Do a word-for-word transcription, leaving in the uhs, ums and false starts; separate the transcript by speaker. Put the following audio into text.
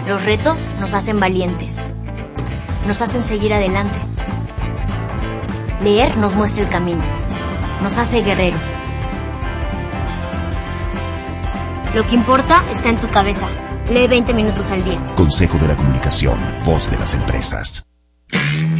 Speaker 1: Los retos nos hacen valientes, nos hacen seguir adelante. Leer nos muestra el camino, nos hace guerreros. Lo que importa está en tu cabeza. Lee veinte minutos al día.
Speaker 2: Consejo de la Comunicación, voz de las empresas.